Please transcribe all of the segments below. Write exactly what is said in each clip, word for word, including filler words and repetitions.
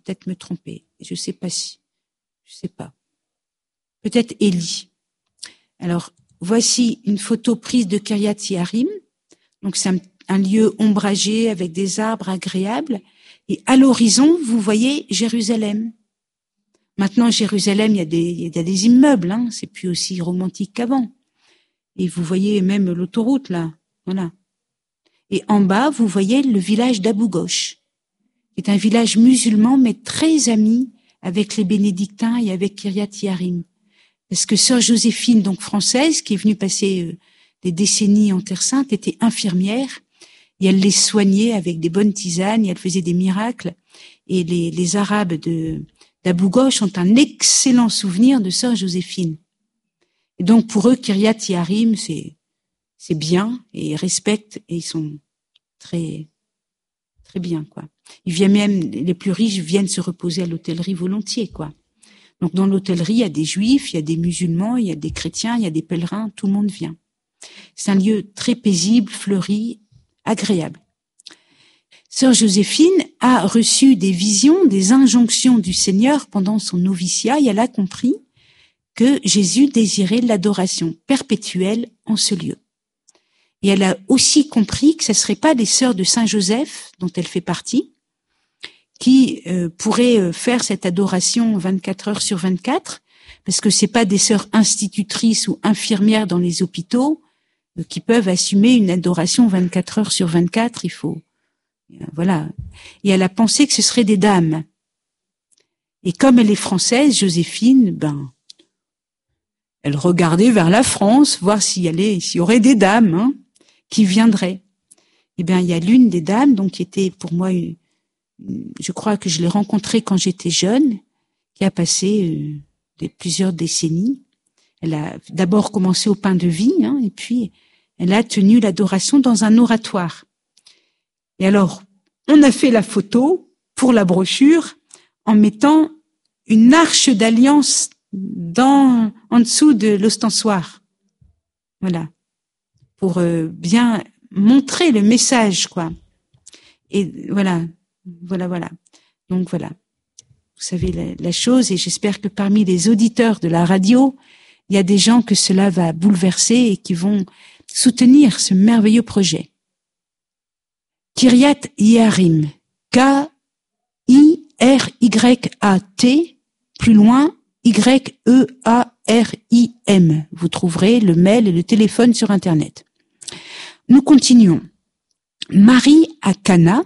peut-être me tromper. Je sais pas si, je sais pas. Peut-être Élie. Alors, voici une photo prise de Kiryat Yearim. Donc, c'est un, un lieu ombragé avec des arbres agréables. Et à l'horizon, vous voyez Jérusalem. Maintenant, Jérusalem, il y a des, il y a des immeubles, hein. C'est plus aussi romantique qu'avant. Et vous voyez même l'autoroute, là. Voilà. Et en bas, vous voyez le village d'Abou Ghosh, qui est un village musulman, mais très ami avec les bénédictins et avec Kiryat Yearim. Parce que sœur Joséphine, donc française, qui est venue passer euh, des décennies en Terre Sainte, était infirmière, et elle les soignait avec des bonnes tisanes, et elle faisait des miracles. Et les, les Arabes de, d'Abou Ghosh ont un excellent souvenir de sœur Joséphine. Et donc, pour eux, Kiryat Yearim, c'est, c'est bien, et ils respectent, et ils sont très, très bien, quoi. Ils viennent même, les plus riches viennent se reposer à l'hôtellerie volontiers, quoi. Donc, dans l'hôtellerie, il y a des juifs, il y a des musulmans, il y a des chrétiens, il y a des pèlerins, tout le monde vient. C'est un lieu très paisible, fleuri, agréable. Sœur Joséphine a reçu des visions, des injonctions du Seigneur pendant son noviciat, et elle a compris que Jésus désirait l'adoration perpétuelle en ce lieu. Et elle a aussi compris que ce ne seraient pas les sœurs de Saint Joseph, dont elle fait partie, qui euh, pourraient faire cette adoration vingt-quatre heures sur vingt-quatre, parce que c'est pas des sœurs institutrices ou infirmières dans les hôpitaux euh, qui peuvent assumer une adoration vingt-quatre heures sur vingt-quatre. Il faut, euh, voilà. Et elle a pensé que ce seraient des dames. Et comme elle est française, Joséphine, ben, elle regardait vers la France, voir s'il y allait, s'il y aurait des dames, hein, qui viendraient. Eh bien, il y a l'une des dames, donc, qui était pour moi, une, je crois que je l'ai rencontrée quand j'étais jeune, qui a passé euh, des, plusieurs décennies. Elle a d'abord commencé au pain de vie, hein, et puis elle a tenu l'adoration dans un oratoire. Et alors, on a fait la photo pour la brochure en mettant une arche d'alliance dans, en dessous de l'ostensoir. Voilà. Pour euh, bien montrer le message, quoi. Et voilà, voilà, voilà. Donc voilà. Vous savez la, la chose, et j'espère que parmi les auditeurs de la radio, il y a des gens que cela va bouleverser et qui vont soutenir ce merveilleux projet. Kiryat Yearim, K I R Y A T, plus loin, Y E A R I M. Vous trouverez le mail et le téléphone sur Internet. Nous continuons. Marie à Cana.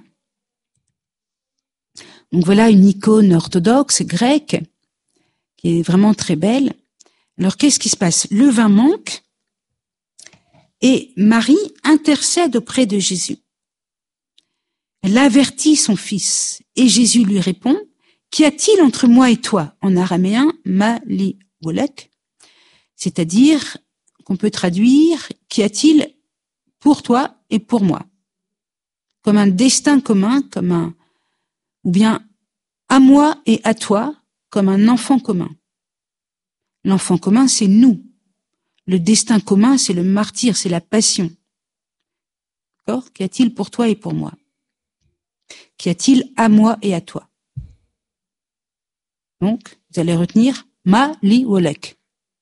Donc voilà une icône orthodoxe grecque qui est vraiment très belle. Alors qu'est-ce qui se passe? Le vin manque et Marie intercède auprès de Jésus. Elle avertit son fils et Jésus lui répond: qu'y a-t-il entre moi et toi? En araméen, ma li wolek, c'est-à-dire qu'on peut traduire qu'y a-t-il pour toi et pour moi, comme un destin commun, comme un, ou bien à moi et à toi, comme un enfant commun. L'enfant commun, c'est nous. Le destin commun, c'est le martyr, c'est la passion. D'accord? Qu'y a-t-il pour toi et pour moi? Qu'y a-t-il à moi et à toi? Donc, vous allez retenir ma li wolek.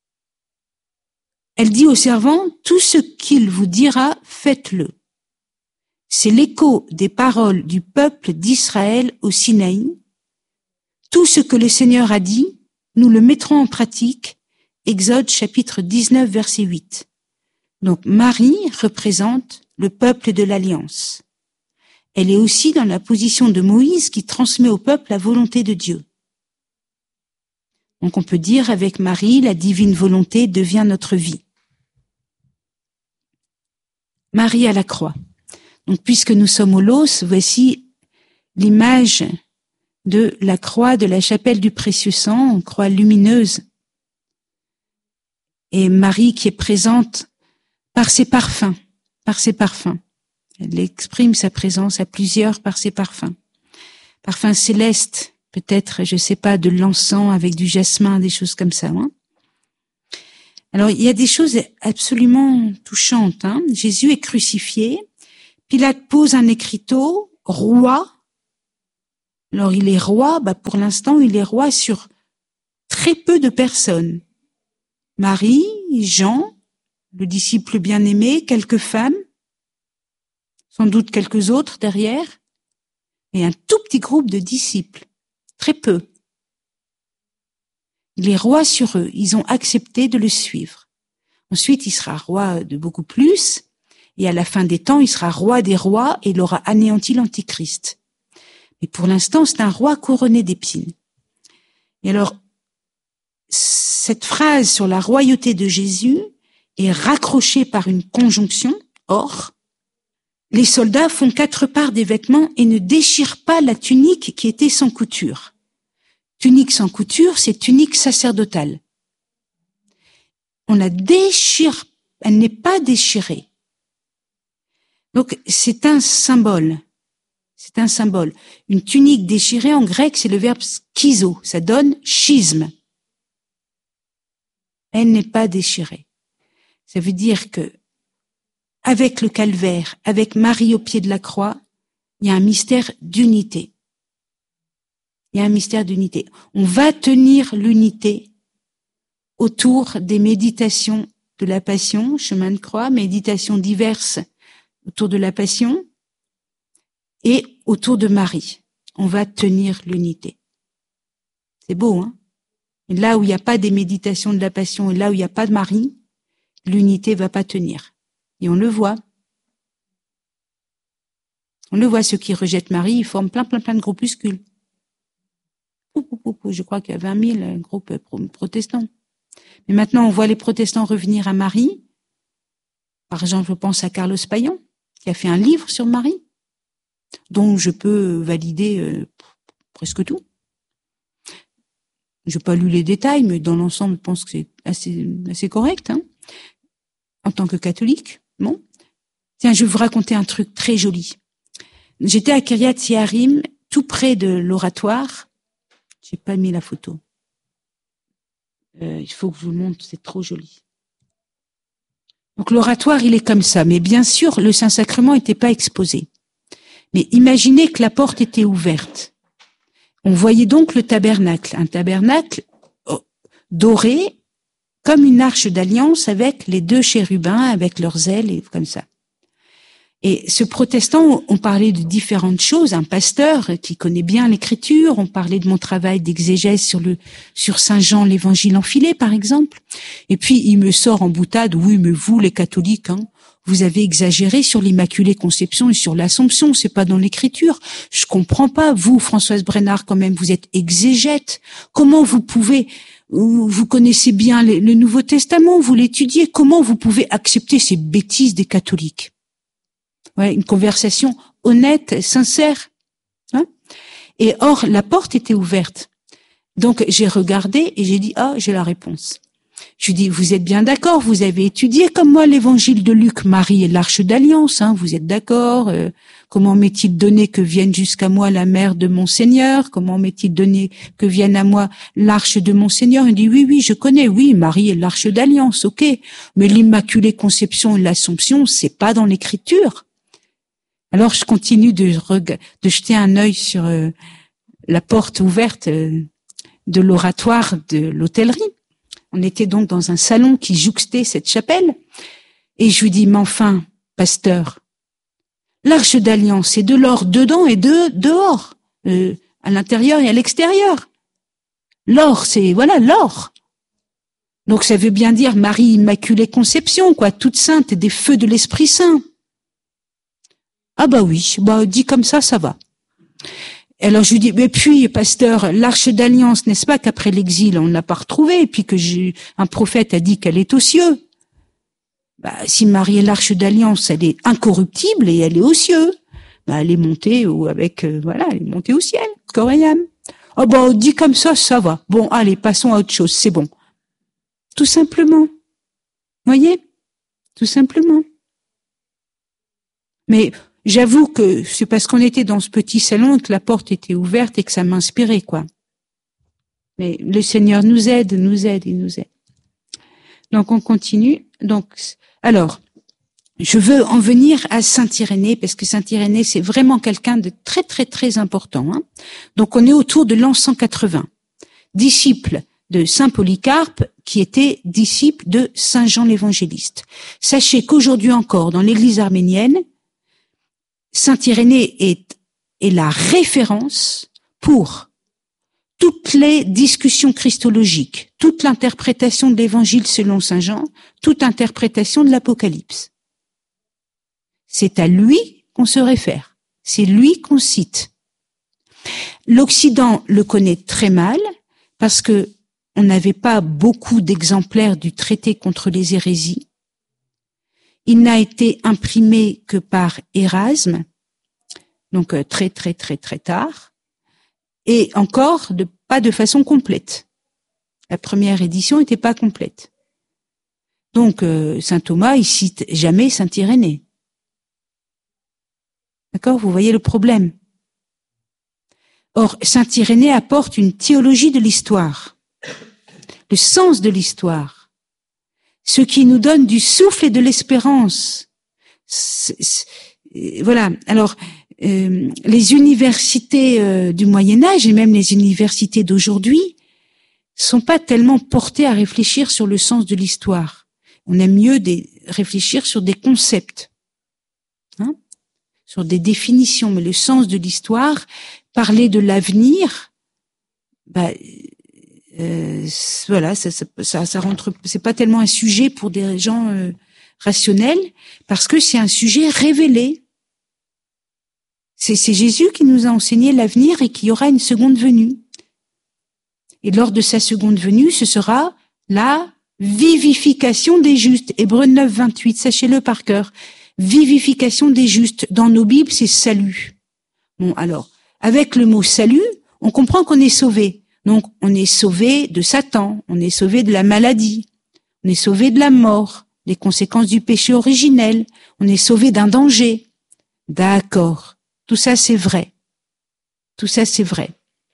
Elle dit au servant: tout ce qu'il vous dira, faites-le. C'est l'écho des paroles du peuple d'Israël au Sinaï. Tout ce que le Seigneur a dit, nous le mettrons en pratique. Exode chapitre dix-neuf, verset huit. Donc Marie représente le peuple de l'Alliance. Elle est aussi dans la position de Moïse qui transmet au peuple la volonté de Dieu. Donc on peut dire avec Marie, la divine volonté devient notre vie. Marie à la croix. Donc puisque nous sommes au Los, voici l'image de la croix de la chapelle du Précieux Sang, croix lumineuse. Et Marie qui est présente par ses parfums, par ses parfums. Elle exprime sa présence à plusieurs par ses parfums. Parfums célestes, peut-être, je sais pas, de l'encens avec du jasmin, des choses comme ça. Hein. Alors, il y a des choses absolument touchantes. Hein. Jésus est crucifié. Pilate pose un écriteau, roi, Alors il est roi, bah pour l'instant il est roi sur très peu de personnes. Marie, Jean, le disciple bien-aimé, quelques femmes, sans doute quelques autres derrière, et un tout petit groupe de disciples, très peu. Il est roi sur eux, ils ont accepté de le suivre. Ensuite, il sera roi de beaucoup plus, et à la fin des temps, il sera roi des rois et il aura anéanti l'Antichrist. Mais pour l'instant, c'est un roi couronné d'épines. Et alors, cette phrase sur la royauté de Jésus est raccrochée par une conjonction, or, les soldats font quatre parts des vêtements et ne déchirent pas la tunique qui était sans couture. Tunique sans couture, c'est tunique sacerdotale. On la déchire, elle n'est pas déchirée. Donc, c'est un symbole. C'est un symbole. Une tunique déchirée, en grec, c'est le verbe schizo. Ça donne schisme. Elle n'est pas déchirée. Ça veut dire que, avec le calvaire, avec Marie au pied de la croix, il y a un mystère d'unité. Il y a un mystère d'unité. On va tenir l'unité autour des méditations de la Passion, chemin de croix, méditations diverses autour de la Passion et autour de Marie. On va tenir l'unité. C'est beau, hein? Et là où il n'y a pas des méditations de la Passion et là où il n'y a pas de Marie, l'unité va pas tenir. Et on le voit. On le voit, ceux qui rejettent Marie, ils forment plein, plein, plein de groupuscules. Je crois qu'il y a vingt mille groupes protestants. Mais maintenant, on voit les protestants revenir à Marie. Par exemple, je pense à Carlos Payan, qui a fait un livre sur Marie, dont je peux valider euh, presque tout. Je n'ai pas lu les détails, mais dans l'ensemble, je pense que c'est assez, assez correct, hein, en tant que catholique. Bon. Tiens, je vais vous raconter un truc très joli. J'étais à Kiryat Yearim, tout près de l'oratoire. J'ai pas mis la photo. Euh, il faut que je vous le montre, c'est trop joli. Donc l'oratoire, il est comme ça. Mais bien sûr, le Saint-Sacrement n'était pas exposé. Mais imaginez que la porte était ouverte. On voyait donc le tabernacle, un tabernacle doré, comme une arche d'alliance avec les deux chérubins, avec leurs ailes et comme ça. Et ce protestant, on parlait de différentes choses. Un pasteur qui connaît bien l'écriture, on parlait de mon travail d'exégèse sur le sur Saint Jean, l'évangile enfilé, par exemple. Et puis il me sort en boutade, oui, mais vous, les catholiques, hein, vous avez exagéré sur l'Immaculée Conception et sur l'Assomption, c'est pas dans l'écriture. Je comprends pas. Vous, Françoise Brennard, quand même, vous êtes exégète. Comment vous pouvez, vous connaissez bien le Nouveau Testament, vous l'étudiez, comment vous pouvez accepter ces bêtises des catholiques? Ouais, une conversation honnête, sincère. Hein, et or, la porte était ouverte. Donc, j'ai regardé et j'ai dit, ah, j'ai la réponse. Je lui dis, vous êtes bien d'accord, vous avez étudié comme moi l'évangile de Luc, Marie et l'arche d'alliance, hein, vous êtes d'accord, euh, comment m'est-il donné que vienne jusqu'à moi la mère de mon Seigneur, comment m'est-il donné que vienne à moi l'arche de mon Seigneur? Il dit, oui, oui, je connais, oui, Marie et l'arche d'alliance, ok, mais l'Immaculée Conception et l'Assomption, c'est pas dans l'écriture. Alors je continue de, de jeter un œil sur euh, la porte ouverte euh, de l'oratoire de l'hôtellerie. On était donc dans un salon qui jouxtait cette chapelle. Et je lui dis, mais enfin, pasteur, l'arche d'alliance, c'est de l'or dedans et de dehors, euh, à l'intérieur et à l'extérieur. L'or, c'est, voilà, l'or. Donc ça veut bien dire Marie Immaculée Conception, quoi, toute sainte et des feux de l'Esprit Saint. Ah bah oui, bah dit comme ça, ça va. Alors je lui dis, mais puis, pasteur, l'arche d'alliance, n'est-ce pas qu'après l'exil, on ne l'a pas retrouvée, et puis que j'ai, un prophète a dit qu'elle est aux cieux. Bah, si Marie est l'arche d'alliance, elle est incorruptible et elle est aux cieux. Bah, elle est montée ou avec, euh, voilà, elle est montée au ciel, Coréam. Ah bah, dit comme ça, ça va. Bon, allez, passons à autre chose, c'est bon. Tout simplement. Voyez? Tout simplement. Mais, j'avoue que c'est parce qu'on était dans ce petit salon et que la porte était ouverte et que ça m'inspirait, quoi. Mais le Seigneur nous aide, nous aide, il nous aide. Donc on continue. Donc, alors, je veux en venir à saint Irénée, parce que saint Irénée, c'est vraiment quelqu'un de très, très, très important. Hein. Donc, on est autour de l'an cent quatre-vingts. Disciple de saint Polycarpe, qui était disciple de saint Jean l'Évangéliste. Sachez qu'aujourd'hui encore, dans l'Église arménienne, saint Irénée est, est la référence pour toutes les discussions christologiques, toute l'interprétation de l'Évangile selon saint Jean, toute interprétation de l'Apocalypse. C'est à lui qu'on se réfère. C'est lui qu'on cite. L'Occident le connaît très mal parce que on n'avait pas beaucoup d'exemplaires du traité contre les hérésies. Il n'a été imprimé que par Érasme, donc très très très très tard, et encore de, pas de façon complète. La première édition n'était pas complète. Donc euh, saint Thomas, il cite jamais saint Irénée. D'accord, vous voyez le problème. Or, saint Irénée apporte une théologie de l'histoire, le sens de l'histoire, ce qui nous donne du souffle et de l'espérance. C'est, c'est, voilà. Alors, euh, les universités euh, du Moyen Âge et même les universités d'aujourd'hui sont pas tellement portées à réfléchir sur le sens de l'histoire. On aime mieux des, réfléchir sur des concepts. Hein, sur des définitions, mais le sens de l'histoire, parler de l'avenir, bah, euh, voilà, ça, ça, ça, ça rentre, c'est pas tellement un sujet pour des gens euh, rationnels, parce que c'est un sujet révélé. C'est, c'est Jésus qui nous a enseigné l'avenir et qu'il y aura une seconde venue. Et lors de sa seconde venue, ce sera la vivification des justes. Hébreux neuf, vingt-huit, sachez-le par cœur. Vivification des justes. Dans nos Bibles, c'est salut. Bon, alors, avec le mot salut, on comprend qu'on est sauvé. Donc, on est sauvé de Satan, on est sauvé de la maladie, on est sauvé de la mort, des conséquences du péché originel, on est sauvé d'un danger. D'accord. Tout ça, c'est vrai. Tout ça, c'est vrai.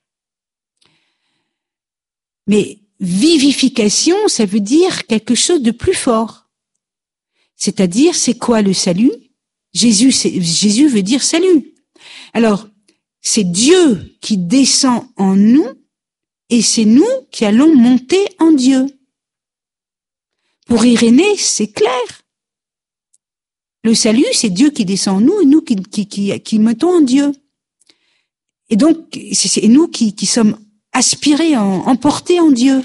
Mais vivification, ça veut dire quelque chose de plus fort. C'est-à-dire, c'est quoi le salut? Jésus, c'est, Jésus veut dire salut. Alors, c'est Dieu qui descend en nous et c'est nous qui allons monter en Dieu. Pour Irénée, c'est clair. Le salut, c'est Dieu qui descend en nous et nous qui, qui, qui, qui montons en Dieu. Et donc, c'est nous qui, qui sommes aspirés, en, emportés en Dieu.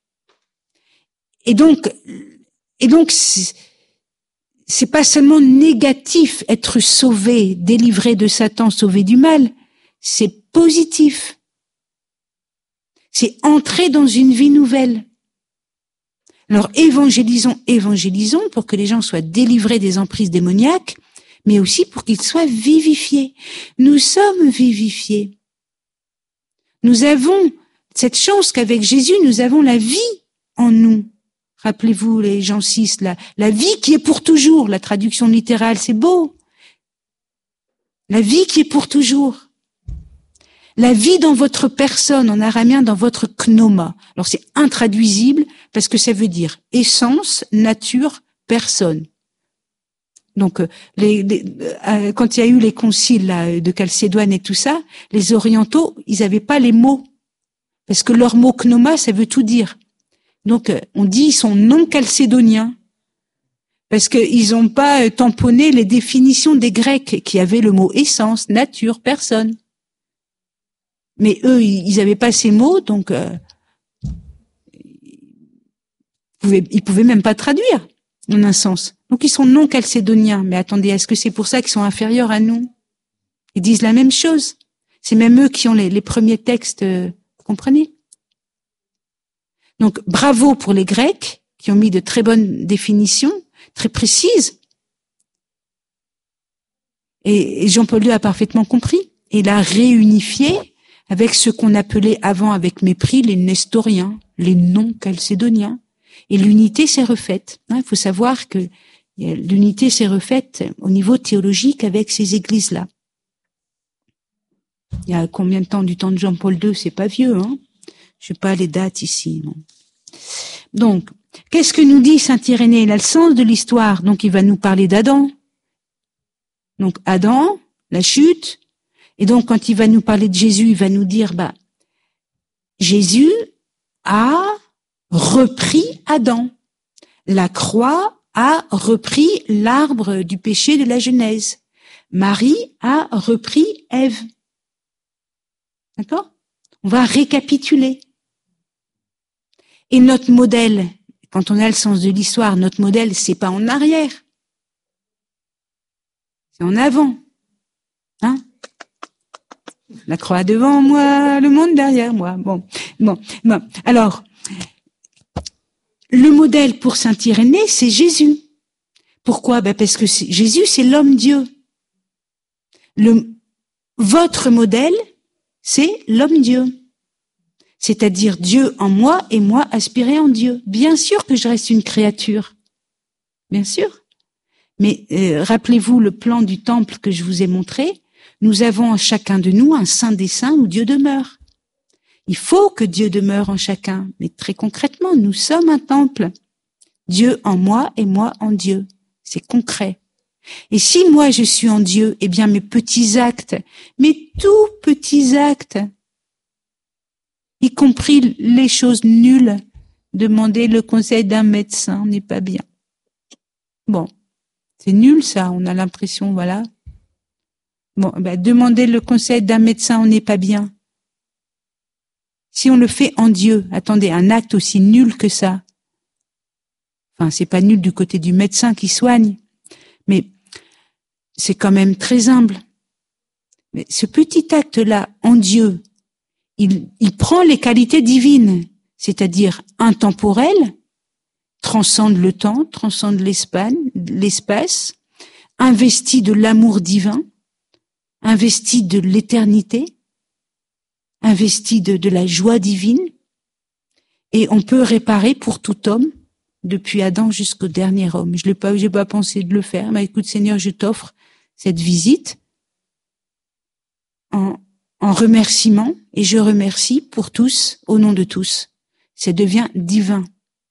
Et donc, et donc, c'est, c'est pas seulement négatif être sauvé, délivré de Satan, sauvé du mal, c'est positif. C'est entrer dans une vie nouvelle. Alors évangélisons, évangélisons pour que les gens soient délivrés des emprises démoniaques, mais aussi pour qu'ils soient vivifiés. Nous sommes vivifiés. Nous avons cette chance qu'avec Jésus, nous avons la vie en nous. Rappelez-vous les Jean six, la, la vie qui est pour toujours, la traduction littérale, c'est beau. La vie qui est pour toujours. La vie dans votre personne, en araméen, dans votre pneuma. Alors c'est intraduisible parce que ça veut dire essence, nature, personne. Donc les, les, euh, quand il y a eu les conciles là, de Chalcédoine et tout ça, les orientaux, ils n'avaient pas les mots. Parce que leur mot pneuma, ça veut tout dire. Donc, on dit ils sont non chalcédoniens parce qu'ils n'ont pas tamponné les définitions des Grecs qui avaient le mot essence, nature, personne. Mais eux, ils n'avaient pas ces mots, donc euh, ils pouvaient, ils pouvaient même pas traduire en un sens. Donc, ils sont non chalcédoniens. Mais attendez, est-ce que c'est pour ça qu'ils sont inférieurs à nous? Ils disent la même chose. C'est même eux qui ont les, les premiers textes, euh, vous comprenez? Donc, bravo pour les Grecs qui ont mis de très bonnes définitions, très précises. Et Jean-Paul deux a parfaitement compris. Et il a réunifié avec ce qu'on appelait avant avec mépris les nestoriens, les non-chalcédoniens. Et l'unité s'est refaite. Il faut savoir que l'unité s'est refaite au niveau théologique avec ces églises-là. Il y a combien de temps? Du temps de Jean-Paul deux, c'est pas vieux, hein? Je sais pas les dates ici. Non. Donc, qu'est-ce que nous dit saint Irénée? Il a le sens de l'histoire, donc il va nous parler d'Adam. Donc Adam, la chute, et donc quand il va nous parler de Jésus, il va nous dire, bah, Jésus a repris Adam. La croix a repris l'arbre du péché de la Genèse. Marie a repris Ève. D'accord? On va récapituler. Et notre modèle, quand on a le sens de l'histoire, notre modèle, c'est pas en arrière. C'est en avant. Hein? La croix devant moi, le monde derrière moi. Bon, bon, bon. Alors, le modèle pour saint Irénée, c'est Jésus. Pourquoi? Ben parce que c'est, Jésus, c'est l'homme-dieu. Le, votre modèle, c'est l'homme-dieu. C'est-à-dire Dieu en moi et moi aspiré en Dieu. Bien sûr que je reste une créature. Bien sûr. Mais euh, rappelez-vous le plan du temple que je vous ai montré. Nous avons en chacun de nous un saint des saints où Dieu demeure. Il faut que Dieu demeure en chacun. Mais très concrètement, nous sommes un temple. Dieu en moi et moi en Dieu. C'est concret. Et si moi je suis en Dieu, eh bien mes petits actes, mes tout petits actes, y compris les choses nulles, demander le conseil d'un médecin n'est pas bien. Bon, c'est nul ça, on a l'impression, voilà. Bon, ben, demander le conseil d'un médecin, on n'est pas bien. Si on le fait en Dieu, attendez, un acte aussi nul que ça. Enfin, c'est pas nul du côté du médecin qui soigne, mais c'est quand même très humble. Mais ce petit acte-là, en Dieu, il, il prend les qualités divines, c'est-à-dire intemporel, transcende le temps, transcende l'espace, l'espace, investi de l'amour divin, investi de l'éternité, investi de, de la joie divine, et on peut réparer pour tout homme, depuis Adam jusqu'au dernier homme. Je l'ai pas, j'ai pas pensé de le faire, mais écoute Seigneur, je t'offre cette visite en, en remerciement, et je remercie pour tous, au nom de tous. Ça devient divin.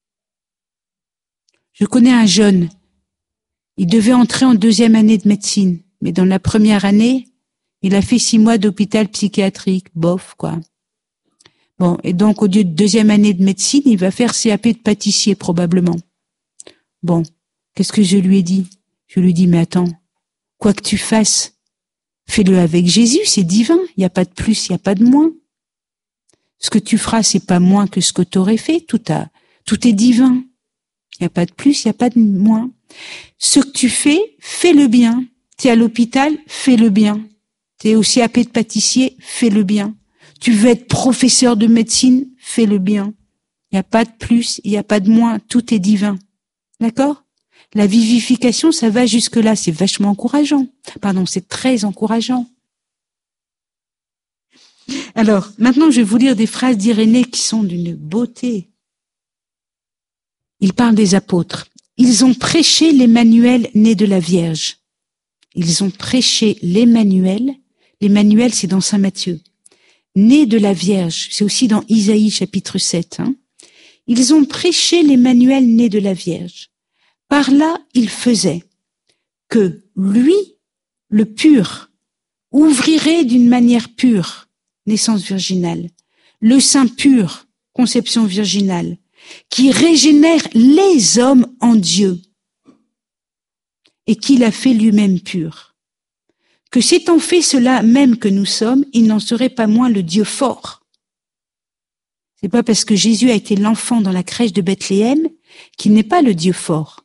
Je connais un jeune, il devait entrer en deuxième année de médecine, mais dans la première année, il a fait six mois d'hôpital psychiatrique, bof, quoi. Bon, et donc, au lieu de deuxième année de médecine, il va faire C A P de pâtissier, probablement. Bon, qu'est-ce que je lui ai dit? Je lui ai dit, mais attends, quoi que tu fasses, fais-le avec Jésus, c'est divin, il n'y a pas de plus, il n'y a pas de moins. Ce que tu feras, c'est pas moins que ce que tu aurais fait, tout a, tout est divin. Il n'y a pas de plus, il n'y a pas de moins. Ce que tu fais, fais-le bien. Tu es à l'hôpital, fais-le bien. Tu es au C A P de pâtissier, fais-le bien. Tu veux être professeur de médecine, fais-le bien. Il n'y a pas de plus, il n'y a pas de moins, tout est divin. D'accord? La vivification, ça va jusque-là, c'est vachement encourageant. Pardon, c'est très encourageant. Alors, maintenant, je vais vous lire des phrases d'Irénée qui sont d'une beauté. Il parle des apôtres. Ils ont prêché l'Emmanuel né de la Vierge. Ils ont prêché l'Emmanuel. L'Emmanuel, c'est dans Saint Matthieu. Né de la Vierge, c'est aussi dans Isaïe chapitre sept. Hein. Ils ont prêché l'Emmanuel né de la Vierge. Par là, il faisait que lui, le pur, ouvrirait d'une manière pure, naissance virginale, le Saint pur, conception virginale, qui régénère les hommes en Dieu et qui l'a fait lui-même pur. Que s'étant fait cela même que nous sommes, il n'en serait pas moins le Dieu fort. C'est pas parce que Jésus a été l'enfant dans la crèche de Bethléem qu'il n'est pas le Dieu fort.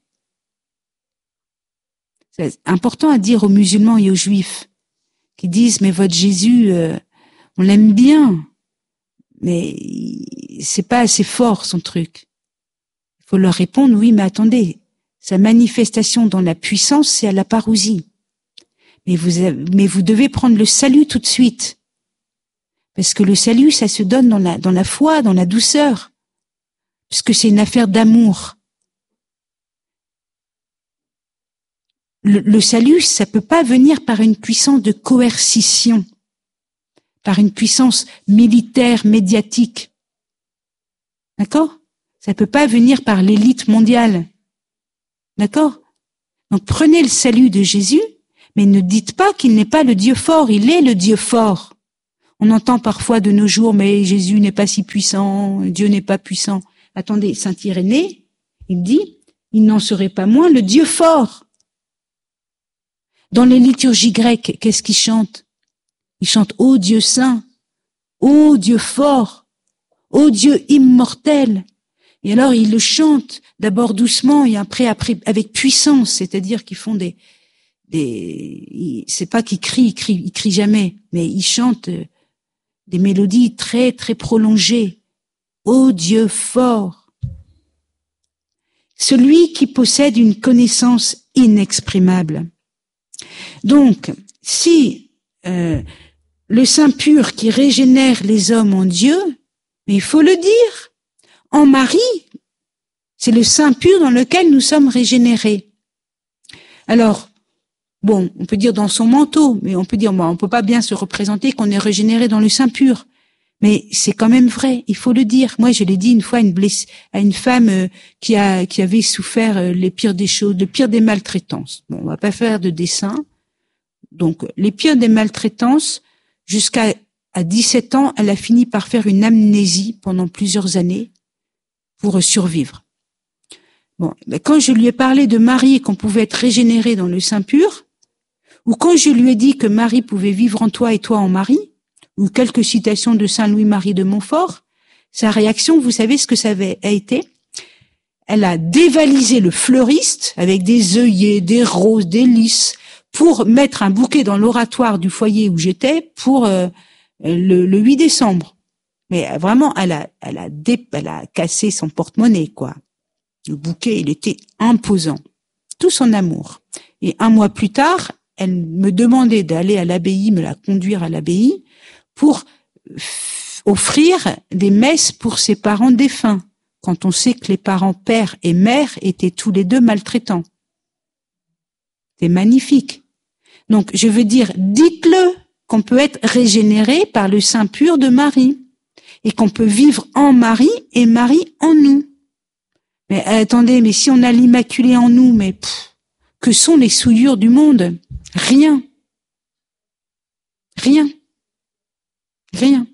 C'est important à dire aux musulmans et aux juifs qui disent mais votre Jésus, euh, on l'aime bien, mais c'est pas assez fort son truc. Il faut leur répondre oui, mais attendez, sa manifestation dans la puissance, c'est à la parousie. Mais vous, mais vous devez prendre le salut tout de suite. Parce que le salut, ça se donne dans la, dans la foi, dans la douceur. Puisque c'est une affaire d'amour. Le, le salut, ça peut pas venir par une puissance de coercition. Par une puissance militaire, médiatique. D'accord? Ça peut pas venir par l'élite mondiale. D'accord? Donc prenez le salut de Jésus, mais ne dites pas qu'il n'est pas le Dieu fort, il est le Dieu fort. On entend parfois de nos jours, mais Jésus n'est pas si puissant, Dieu n'est pas puissant. Attendez, saint Irénée, il dit, il n'en serait pas moins le Dieu fort. Dans les liturgies grecques, qu'est-ce qu'ils chantent? Ils chantent « Ô Dieu saint, ô Dieu fort, ô Dieu immortel ». Et alors ils le chantent d'abord doucement et après, après avec puissance, c'est-à-dire qu'ils font des, des, c'est pas qu'ils crient, ils crient, ils crient jamais, mais ils chantent des mélodies très très prolongées. Ô Dieu fort, celui qui possède une connaissance inexprimable. Donc, si euh, le Saint pur qui régénère les hommes en Dieu, mais il faut le dire, en Marie, c'est le Saint pur dans lequel nous sommes régénérés. Alors, bon, on peut dire dans son manteau, mais on peut dire, bon, on peut pas bien se représenter qu'on est régénéré dans le Saint pur. Mais c'est quand même vrai, il faut le dire. Moi, je l'ai dit une fois à une, bless... à une femme euh, qui a qui avait souffert euh, les pires des choses, le pire des maltraitances. Bon, on va pas faire de dessin. Donc, les pires des maltraitances, jusqu'à à dix-sept ans, elle a fini par faire une amnésie pendant plusieurs années pour survivre. Bon, mais quand je lui ai parlé de Marie et qu'on pouvait être régénéré dans le Saint pur, ou quand je lui ai dit que Marie pouvait vivre en toi et toi en Marie, ou quelques citations de Saint Louis-Marie de Montfort, sa réaction, vous savez ce que ça avait été? Elle a dévalisé le fleuriste avec des œillets, des roses, des lys, pour mettre un bouquet dans l'oratoire du foyer où j'étais pour euh, le, le huit décembre. Mais vraiment, elle a, elle a, dé, elle a cassé son porte-monnaie, quoi. Le bouquet, il était imposant. Tout son amour. Et un mois plus tard, elle me demandait d'aller à l'abbaye, me la conduire à l'abbaye, pour offrir des messes pour ses parents défunts, quand on sait que les parents père et mère étaient tous les deux maltraitants. C'est magnifique. Donc, je veux dire, dites-le qu'on peut être régénéré par le Saint pur de Marie et qu'on peut vivre en Marie et Marie en nous. Mais attendez, mais si on a l'Immaculée en nous, mais pff, que sont les souillures du monde? Rien. Rien. Rien.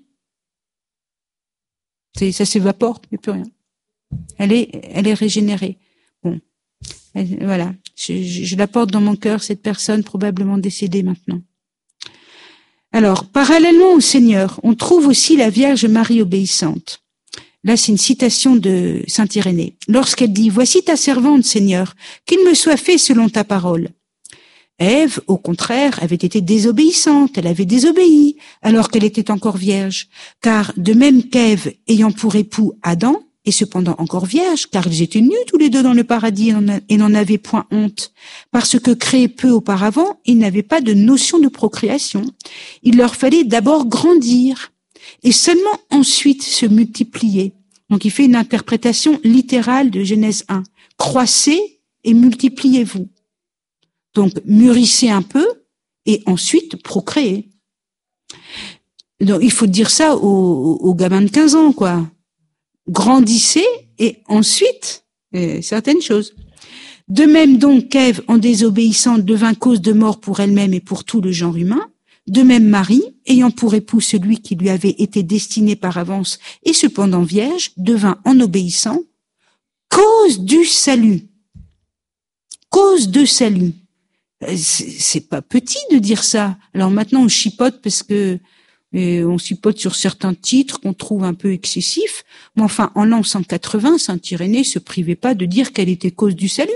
C'est, ça s'évapore, il n'y a plus rien. Elle est, elle est régénérée. Bon, elle, voilà. Je, je, je la porte dans mon cœur, cette personne probablement décédée maintenant. Alors, parallèlement au Seigneur, on trouve aussi la Vierge Marie obéissante. Là, c'est une citation de saint Irénée. Lorsqu'elle dit « Voici ta servante, Seigneur, qu'il me soit fait selon ta parole ». Ève, au contraire, avait été désobéissante, elle avait désobéi, alors qu'elle était encore vierge. Car de même qu'Ève, ayant pour époux Adam, et cependant encore vierge, car ils étaient nus tous les deux dans le paradis et n'en avaient point honte, parce que créés peu auparavant, ils n'avaient pas de notion de procréation. Il leur fallait d'abord grandir, et seulement ensuite se multiplier. Donc il fait une interprétation littérale de Genèse un. Croissez et multipliez-vous. Donc, mûrissez un peu et ensuite procréez. Donc, il faut dire ça aux, aux gamins de quinze ans, quoi. Grandissez et ensuite euh, certaines choses. De même donc qu'Ève, en désobéissant, devint cause de mort pour elle-même et pour tout le genre humain, de même Marie, ayant pour époux celui qui lui avait été destiné par avance et cependant vierge, devint en obéissant cause du salut. Cause de salut. C'est pas petit de dire ça. Alors maintenant on chipote parce que euh, on chipote sur certains titres qu'on trouve un peu excessifs. Mais enfin, en l'an cent quatre-vingts, saint Irénée se privait pas de dire qu'elle était cause du salut.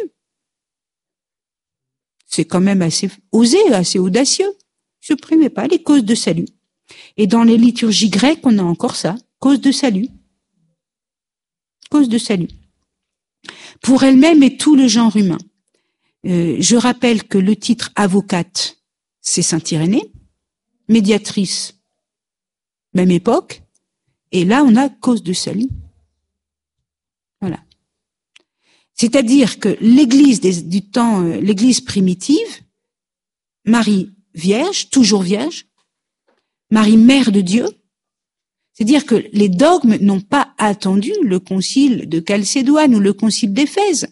C'est quand même assez osé, assez audacieux. Se privait pas les causes de salut. Et dans les liturgies grecques, on a encore ça, cause de salut. Cause de salut. Pour elle-même et tout le genre humain. Euh, je rappelle que le titre avocate, c'est saint Irénée, médiatrice, même époque, et là on a cause de salut. Voilà. C'est-à-dire que l'Église des, du temps, euh, l'Église primitive, Marie vierge, toujours vierge, Marie mère de Dieu, C'est-à-dire que les dogmes n'ont pas attendu le concile de Chalcédoine ou le concile d'Éphèse.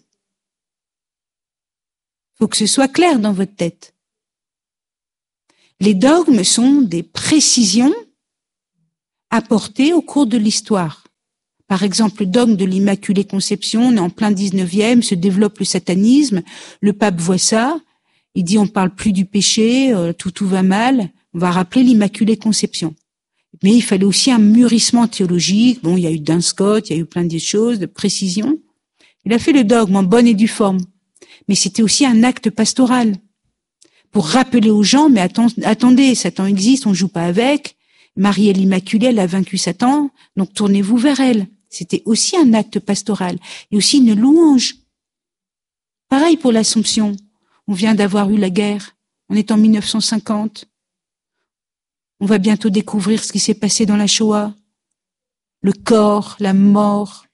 Il faut que ce soit clair dans votre tête. Les dogmes sont des précisions apportées au cours de l'histoire. Par exemple, le dogme de l'Immaculée Conception, on est en plein dix-neuvième, se développe le satanisme, le pape voit ça, il dit on parle plus du péché, euh, tout tout va mal, on va rappeler l'Immaculée Conception. Mais il fallait aussi un mûrissement théologique, bon, il y a eu Duns Scott, il y a eu plein de choses, de précision. Il a fait le dogme en bonne et due forme, mais c'était aussi un acte pastoral, pour rappeler aux gens, mais attendez, Satan existe, on joue pas avec, Marie est l'Immaculée, elle a vaincu Satan, donc tournez-vous vers elle. C'était aussi un acte pastoral, et aussi une louange. Pareil pour l'Assomption, on vient d'avoir eu la guerre, on est en mille neuf cent cinquante, on va bientôt découvrir ce qui s'est passé dans la Shoah, le corps, la mort,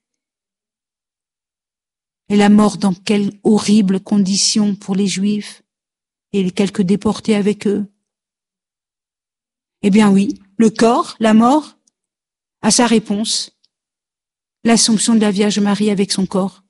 et la mort dans quelles horribles conditions pour les Juifs, et les quelques déportés avec eux. Eh bien oui, le corps, la mort, a sa réponse. L'Assomption de la Vierge Marie avec son corps.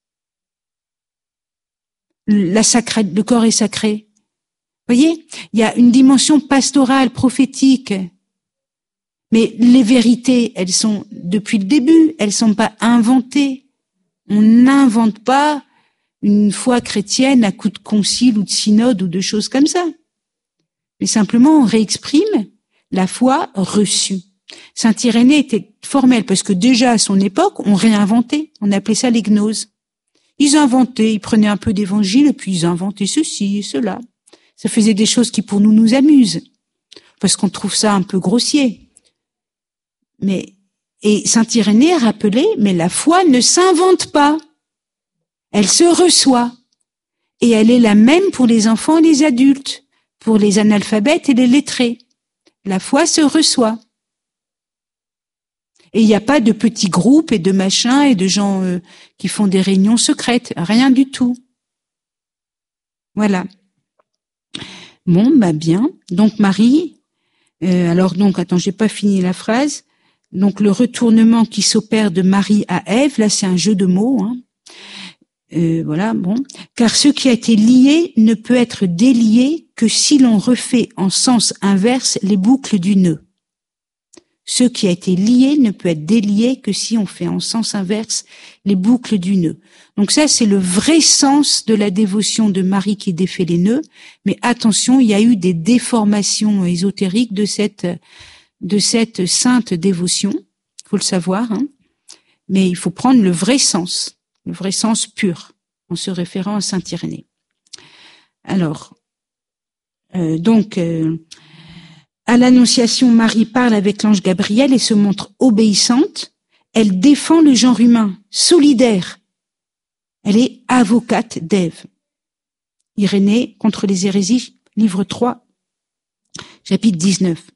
La sacrée, le corps est sacré. Vous voyez, il y a une dimension pastorale, prophétique. Mais les vérités, elles sont depuis le début, elles sont pas inventées. On n'invente pas une foi chrétienne à coup de concile ou de synode ou de choses comme ça. Mais simplement, on réexprime la foi reçue. Saint Irénée était formel parce que déjà à son époque, on réinventait. On appelait ça les gnoses. Ils inventaient, ils prenaient un peu d'évangile et puis ils inventaient ceci et cela. Ça faisait des choses qui pour nous nous amusent parce qu'on trouve ça un peu grossier. Mais et Saint Irénée rappelait, mais la foi ne s'invente pas. Elle se reçoit. Et elle est la même pour les enfants et les adultes, pour les analphabètes et les lettrés. La foi se reçoit. Et il n'y a pas de petits groupes et de machins et de gens euh, qui font des réunions secrètes. Rien du tout. Voilà. Bon, bah bien. Donc Marie, euh, alors donc, attends, j'ai pas fini la phrase. Donc le retournement qui s'opère de Marie à Ève, là c'est un jeu de mots, hein. Euh, voilà, bon. Car ce qui a été lié ne peut être délié que si l'on refait en sens inverse les boucles du nœud. Ce qui a été lié ne peut être délié que si on fait en sens inverse les boucles du nœud. Donc ça, c'est le vrai sens de la dévotion de Marie qui défait les nœuds. Mais attention, il y a eu des déformations ésotériques de cette, de cette sainte dévotion. Il faut le savoir, hein. Mais il faut prendre le vrai sens. Le vrai sens pur, en se référant à Saint Irénée. Alors, euh, donc, euh, à l'Annonciation, Marie parle avec l'ange Gabriel et se montre obéissante. Elle défend le genre humain, solidaire. Elle est avocate d'Ève. Irénée contre les hérésies, livre trois, chapitre dix-neuf.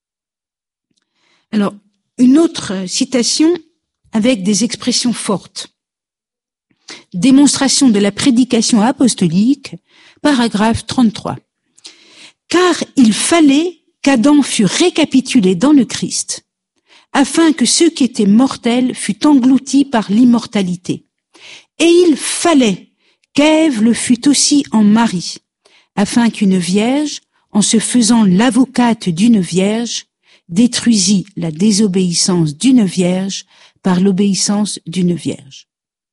Alors, une autre citation avec des expressions fortes. Démonstration de la prédication apostolique, paragraphe trente-trois. Car il fallait qu'Adam fût récapitulé dans le Christ, afin que ce qui était mortel fût englouti par l'immortalité. Et il fallait qu'Ève le fût aussi en Marie, afin qu'une vierge, en se faisant l'avocate d'une vierge, détruisit la désobéissance d'une vierge par l'obéissance d'une vierge.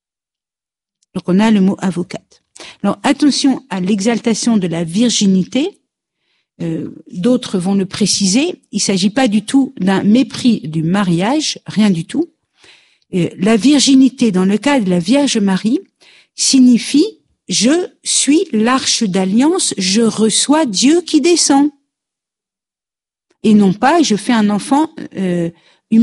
Donc on a le mot avocate. Alors attention à l'exaltation de la virginité. Euh, d'autres vont le préciser. Il ne s'agit pas du tout d'un mépris du mariage, rien du tout. Euh, la virginité, dans le cas de la Vierge Marie, signifie « je suis l'arche d'alliance, je reçois Dieu qui descend ». Et non pas « je fais un enfant euh, humainement ».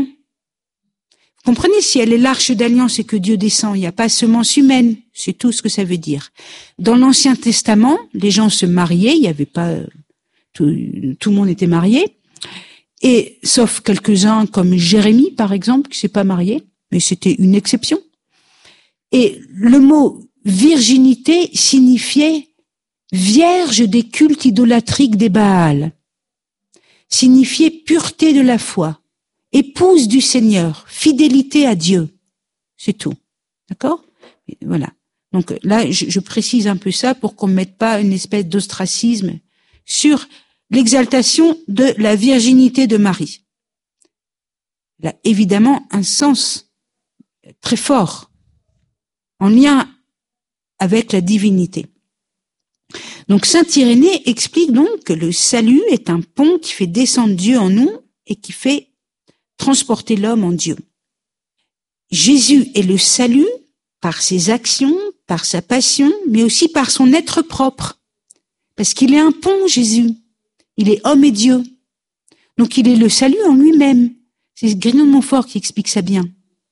Vous comprenez, si elle est l'arche d'alliance et que Dieu descend, il n'y a pas semence humaine, c'est tout ce que ça veut dire. Dans l'Ancien Testament, les gens se mariaient, il n'y avait pas, tout, tout le monde était marié, et sauf quelques-uns comme Jérémie, par exemple, qui s'est pas marié, mais c'était une exception. Et le mot virginité signifiait vierge des cultes idolatriques des Baals, signifiait pureté de la foi, épouse du Seigneur, fidélité à Dieu. C'est tout. D'accord? Et voilà. Donc là, je, je précise un peu ça pour qu'on ne mette pas une espèce d'ostracisme sur l'exaltation de la virginité de Marie. Elle a évidemment un sens très fort en lien avec la divinité. Donc saint Irénée explique donc que le salut est un pont qui fait descendre Dieu en nous et qui fait transporter l'homme en Dieu. Jésus est le salut par ses actions, par sa passion, mais aussi par son être propre. Parce qu'il est un pont, Jésus. Il est homme et Dieu. Donc il est le salut en lui-même. C'est Grignon de Montfort qui explique ça bien.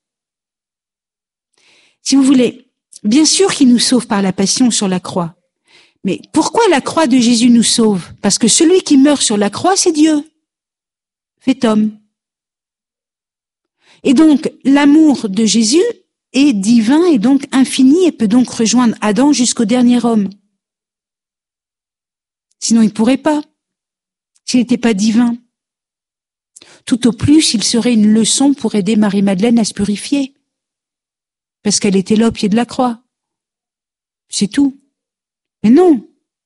Si vous voulez, bien sûr qu'il nous sauve par la passion sur la croix. Mais pourquoi la croix de Jésus nous sauve? Parce que celui qui meurt sur la croix, c'est Dieu, fait homme. Et donc, l'amour de Jésus est divin et donc infini et peut donc rejoindre Adam jusqu'au dernier homme. Sinon, il ne pourrait pas, s'il n'était pas divin. Tout au plus, il serait une leçon pour aider Marie-Madeleine à se purifier. Parce qu'elle était là au pied de la croix. C'est tout. Mais non.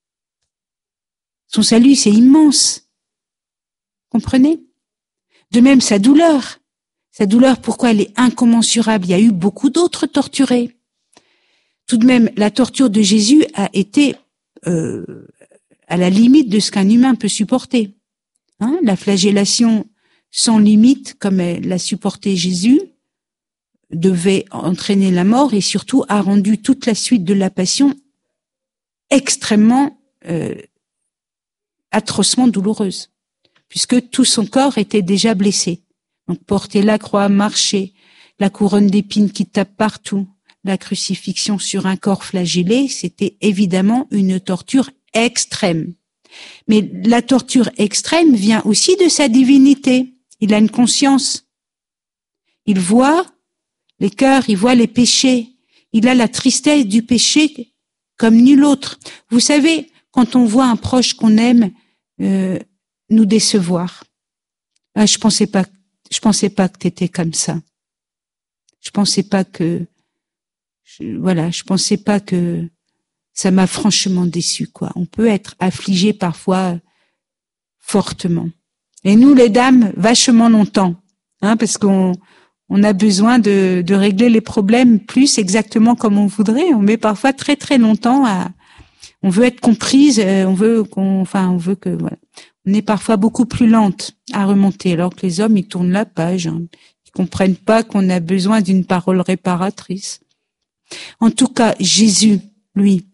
Son salut, c'est immense. Comprenez? De même, sa douleur. Sa douleur, pourquoi elle est incommensurable? Il y a eu beaucoup d'autres torturés. Tout de même, la torture de Jésus a été euh, à la limite de ce qu'un humain peut supporter. Hein? La flagellation sans limite, comme l'a supporté Jésus, devait entraîner la mort et surtout a rendu toute la suite de la passion extrêmement, euh, atrocement douloureuse, puisque tout son corps était déjà blessé. Donc porter la croix, marcher, la couronne d'épines qui tape partout, la crucifixion sur un corps flagellé, c'était évidemment une torture extrême. Mais la torture extrême vient aussi de sa divinité. Il a une conscience. Il voit les cœurs, il voit les péchés. Il a la tristesse du péché comme nul autre. Vous savez, quand on voit un proche qu'on aime euh, nous décevoir, ah, je pensais pas, je pensais pas que t'étais comme ça. Je pensais pas que, je, voilà, je pensais pas que ça m'a franchement déçu, quoi. On peut être affligé parfois fortement. Et nous, les dames, vachement longtemps, hein, parce qu'on on a besoin de, de régler les problèmes plus exactement comme on voudrait. On met parfois très très longtemps à, on veut être comprise, on veut qu'on, enfin, on veut que, voilà. On est parfois beaucoup plus lente à remonter, alors que les hommes, ils tournent la page, hein. Ils comprennent pas qu'on a besoin d'une parole réparatrice. En tout cas, Jésus, lui,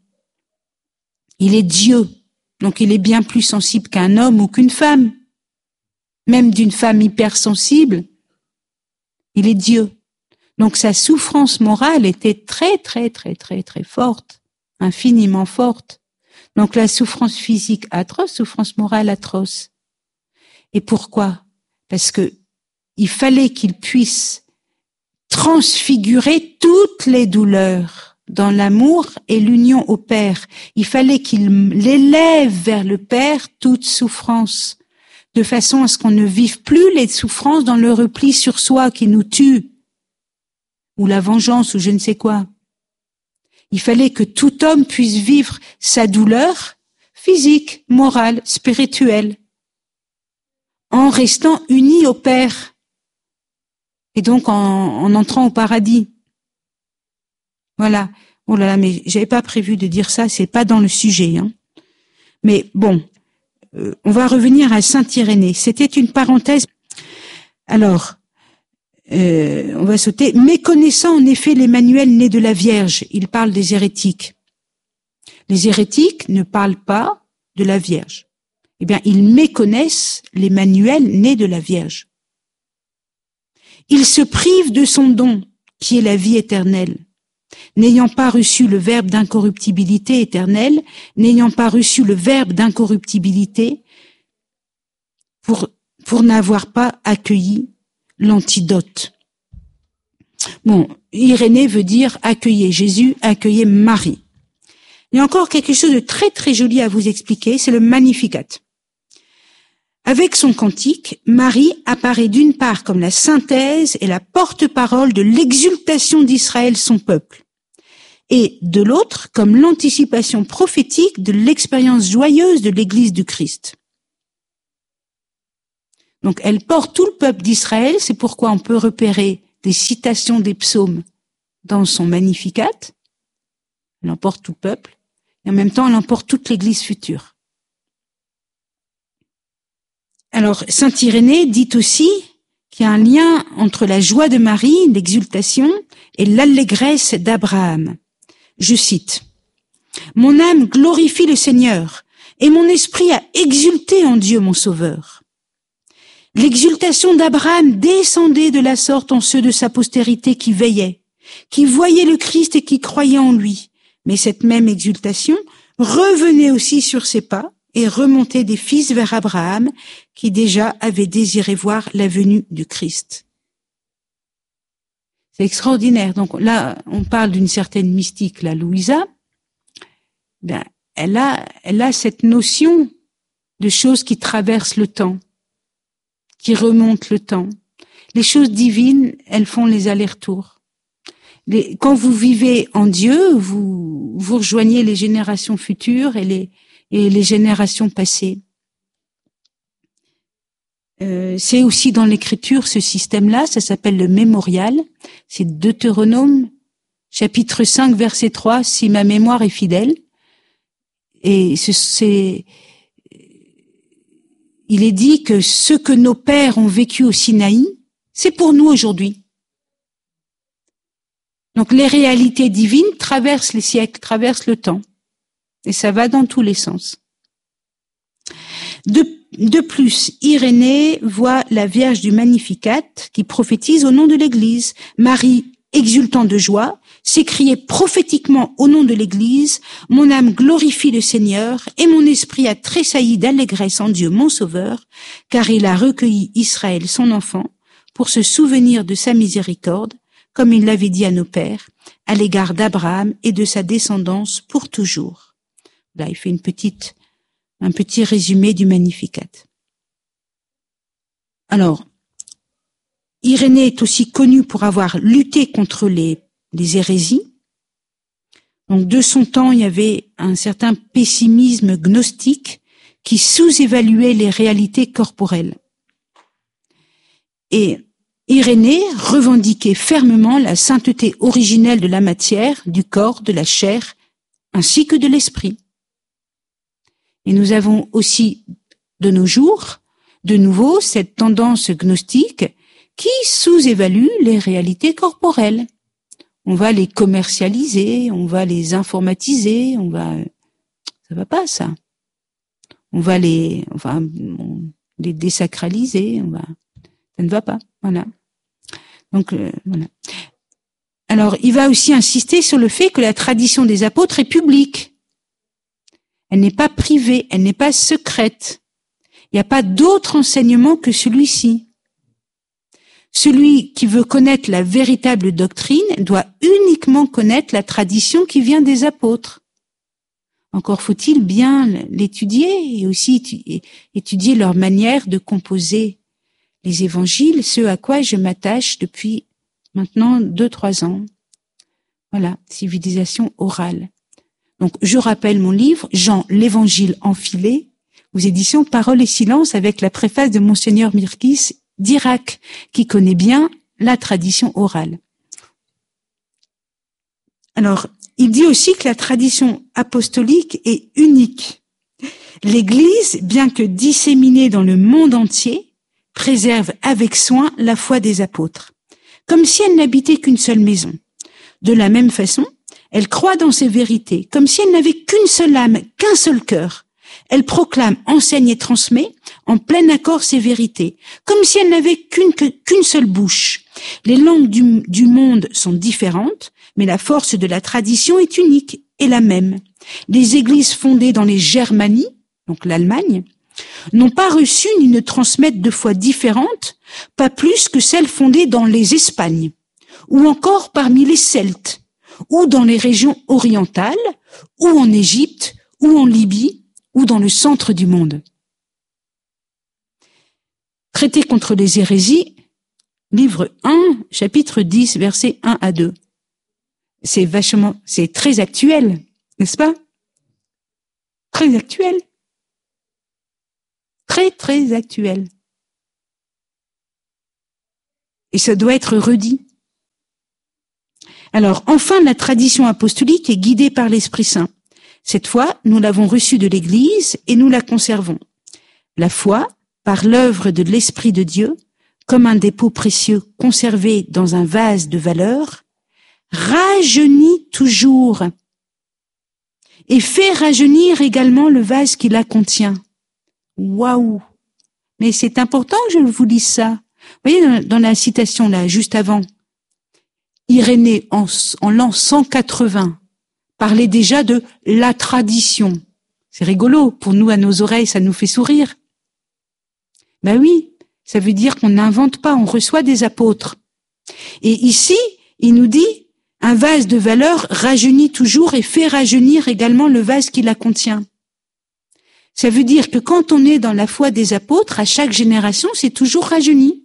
il est Dieu. Donc il est bien plus sensible qu'un homme ou qu'une femme. Même d'une femme hypersensible, il est Dieu. Donc sa souffrance morale était très, très, très, très, très forte, infiniment forte. Donc la souffrance physique atroce, souffrance morale atroce. Et pourquoi? Parce que il fallait qu'il puisse transfigurer toutes les douleurs dans l'amour et l'union au Père. Il fallait qu'il l'élève vers le Père toute souffrance, de façon à ce qu'on ne vive plus les souffrances dans le repli sur soi qui nous tue, ou la vengeance, ou je ne sais quoi. Il fallait que tout homme puisse vivre sa douleur physique, morale, spirituelle, en restant uni au Père, et donc en, en entrant au paradis. Voilà. Oh là là, mais j'avais pas prévu de dire ça, c'est pas dans le sujet, hein. Mais bon. Euh, on va revenir à saint Irénée. C'était une parenthèse. Alors, euh, on va sauter. Méconnaissant en effet l'Emmanuel né de la Vierge, il parle des hérétiques. Les hérétiques ne parlent pas de la Vierge. Eh bien, ils méconnaissent l'Emmanuel né de la Vierge. Ils se privent de son don, qui est la vie éternelle. N'ayant pas reçu le verbe d'incorruptibilité éternelle, n'ayant pas reçu le verbe d'incorruptibilité, pour, pour n'avoir pas accueilli l'antidote. Bon, Irénée veut dire accueillez Jésus, accueillez Marie. Il y a encore quelque chose de très très joli à vous expliquer, c'est le Magnificat. Avec son cantique, Marie apparaît d'une part comme la synthèse et la porte-parole de l'exultation d'Israël, son peuple, et de l'autre comme l'anticipation prophétique de l'expérience joyeuse de l'Église du Christ. Donc elle porte tout le peuple d'Israël, c'est pourquoi on peut repérer des citations des psaumes dans son Magnificat. Elle emporte tout le peuple, et en même temps elle emporte toute l'Église future. Alors, saint Irénée dit aussi qu'il y a un lien entre la joie de Marie, l'exultation, et l'allégresse d'Abraham. Je cite, « Mon âme glorifie le Seigneur, et mon esprit a exulté en Dieu mon Sauveur. » L'exultation d'Abraham descendait de la sorte en ceux de sa postérité qui veillaient, qui voyaient le Christ et qui croyaient en lui. Mais cette même exultation revenait aussi sur ses pas, et remonter des fils vers Abraham, qui déjà avait désiré voir la venue du Christ. C'est extraordinaire. Donc là, on parle d'une certaine mystique, la Louisa. Ben, elle a, elle a cette notion de choses qui traversent le temps, qui remontent le temps. Les choses divines, elles font les allers-retours. Les, quand vous vivez en Dieu, vous, vous rejoignez les générations futures et les, et les générations passées. Euh, c'est aussi dans l'écriture ce système-là, ça s'appelle le mémorial. C'est Deutéronome, chapitre cinq, verset trois, si ma mémoire est fidèle. Et ce, c'est, il est dit que ce que nos pères ont vécu au Sinaï, c'est pour nous aujourd'hui. Donc les réalités divines traversent les siècles, traversent le temps. Et ça va dans tous les sens. De, de plus, Irénée voit la Vierge du Magnificat qui prophétise au nom de l'Église. Marie, exultant de joie, s'écriait prophétiquement au nom de l'Église, « Mon âme glorifie le Seigneur et mon esprit a tressailli d'allégresse en Dieu mon Sauveur, car il a recueilli Israël son enfant pour se souvenir de sa miséricorde, comme il l'avait dit à nos pères, à l'égard d'Abraham et de sa descendance pour toujours. » Là, il fait une petite, un petit résumé du Magnificat. Alors, Irénée est aussi connu pour avoir lutté contre les, les hérésies. Donc, de son temps, il y avait un certain pessimisme gnostique qui sous-évaluait les réalités corporelles. Et Irénée revendiquait fermement la sainteté originelle de la matière, du corps, de la chair, ainsi que de l'esprit. Et nous avons aussi, de nos jours, de nouveau, cette tendance gnostique qui sous-évalue les réalités corporelles. On va les commercialiser, on va les informatiser, on va, ça va pas, ça. On va les, on va les désacraliser, on va, ça ne va pas, voilà. Donc, euh, voilà. Alors, il va aussi insister sur le fait que la tradition des apôtres est publique. Elle n'est pas privée, elle n'est pas secrète. Il n'y a pas d'autre enseignement que celui-ci. Celui qui veut connaître la véritable doctrine doit uniquement connaître la tradition qui vient des apôtres. Encore faut-il bien l'étudier et aussi étudier leur manière de composer les évangiles, ce à quoi je m'attache depuis maintenant deux, trois ans. Voilà, civilisation orale. Donc, je rappelle mon livre, Jean, l'évangile enfilé, aux éditions Paroles et Silence, avec la préface de Monseigneur Mirkis d'Irak, qui connaît bien la tradition orale. Alors, il dit aussi que la tradition apostolique est unique. L'Église, bien que disséminée dans le monde entier, préserve avec soin la foi des apôtres, comme si elle n'habitait qu'une seule maison. De la même façon, elle croit dans ses vérités, comme si elle n'avait qu'une seule âme, qu'un seul cœur. Elle proclame, enseigne et transmet en plein accord ses vérités, comme si elle n'avait qu'une qu'une seule bouche. Les langues du, du monde sont différentes, mais la force de la tradition est unique et la même. Les églises fondées dans les Germanies, donc l'Allemagne, n'ont pas reçu ni ne transmettent de foi différente, pas plus que celles fondées dans les Espagnes, ou encore parmi les Celtes, ou dans les régions orientales, ou en Égypte, ou en Libye, ou dans le centre du monde. Traité contre les hérésies, livre un, chapitre dix, versets un à deux. C'est vachement, c'est très actuel, n'est-ce pas? Très actuel. Très, très actuel. Et ça doit être redit. Alors, enfin, la tradition apostolique est guidée par l'Esprit Saint. Cette foi, nous l'avons reçue de l'Église et nous la conservons. La foi, par l'œuvre de l'Esprit de Dieu, comme un dépôt précieux conservé dans un vase de valeur, rajeunit toujours et fait rajeunir également le vase qui la contient. Waouh! Mais c'est important que je vous lise ça. Vous voyez, dans, dans la citation là, juste avant, Irénée, en, en l'an cent quatre-vingts, parlait déjà de la tradition. C'est rigolo, pour nous, à nos oreilles, ça nous fait sourire. Ben oui, ça veut dire qu'on n'invente pas, on reçoit des apôtres. Et ici, il nous dit, un vase de valeur rajeunit toujours et fait rajeunir également le vase qui la contient. Ça veut dire que quand on est dans la foi des apôtres, à chaque génération, c'est toujours rajeuni.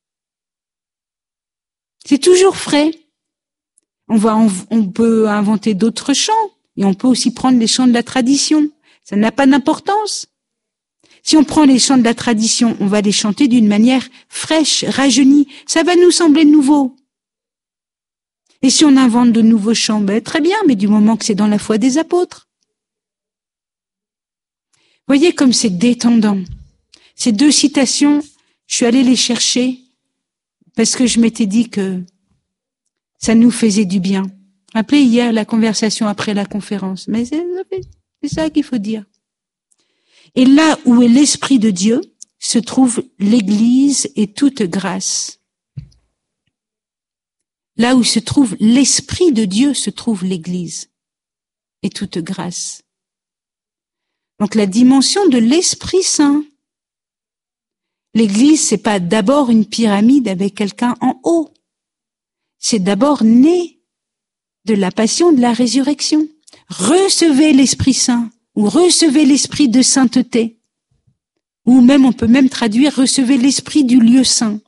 C'est toujours frais. On va, on, on peut inventer d'autres chants, et on peut aussi prendre les chants de la tradition. Ça n'a pas d'importance. Si on prend les chants de la tradition, on va les chanter d'une manière fraîche, rajeunie. Ça va nous sembler nouveau. Et si on invente de nouveaux chants, ben très bien, mais du moment que c'est dans la foi des apôtres. Voyez comme c'est détendant. Ces deux citations, je suis allée les chercher parce que je m'étais dit que ça nous faisait du bien. Rappelez hier la conversation après la conférence. Mais c'est, c'est ça qu'il faut dire. Et là où est l'Esprit de Dieu, se trouve l'Église et toute grâce. Là où se trouve l'Esprit de Dieu, se trouve l'Église et toute grâce. Donc la dimension de l'Esprit Saint. L'Église, c'est pas d'abord une pyramide avec quelqu'un en haut. C'est d'abord né de la passion de la résurrection. Recevez l'Esprit Saint ou recevez l'Esprit de sainteté. Ou même, on peut même traduire, recevez l'Esprit du lieu saint.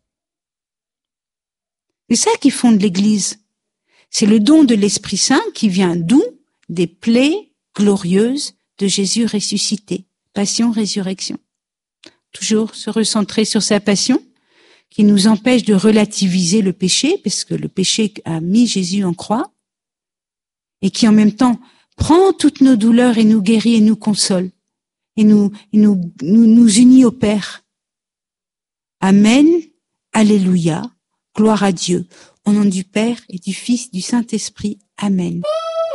C'est ça qui fonde l'Église. C'est le don de l'Esprit Saint qui vient d'où? Des plaies glorieuses de Jésus ressuscité. Passion, résurrection. Toujours se recentrer sur sa passion, qui nous empêche de relativiser le péché, parce que le péché a mis Jésus en croix, et qui en même temps prend toutes nos douleurs et nous guérit et nous console, et nous, et nous, nous, nous unit au Père. Amen, alléluia, gloire à Dieu, au nom du Père et du Fils, du Saint-Esprit. Amen.